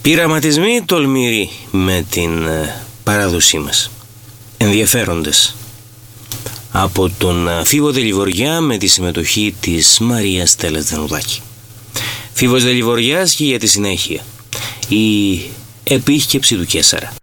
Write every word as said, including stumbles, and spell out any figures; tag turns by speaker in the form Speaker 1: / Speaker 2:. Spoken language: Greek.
Speaker 1: Πειραματισμοί τολμηροί με την παράδοσή μας. Ενδιαφέροντες. Από τον Φίβο Δελιβοριά με τη συμμετοχή της Μαρίας Στέλλας Δενουδάκη. Φίβος Δελιβοριάς και για τη συνέχεια. Η επίσκεψη του Καίσαρα.